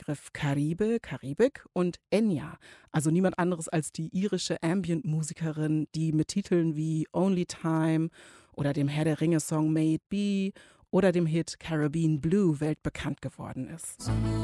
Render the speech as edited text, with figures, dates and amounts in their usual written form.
Begriff Caribe, Karibik und Enya, also niemand anderes als die irische Ambient-Musikerin, die mit Titeln wie Only Time oder dem Herr der Ringe-Song May It Be oder dem Hit Caribbean Blue weltbekannt geworden ist.